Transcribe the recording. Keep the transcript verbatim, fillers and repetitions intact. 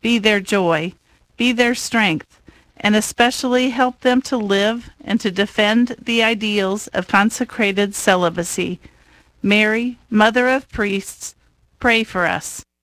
be their joy, be their strength, and especially help them to live and to defend the ideals of consecrated celibacy. Mary, Mother of Priests, pray for us.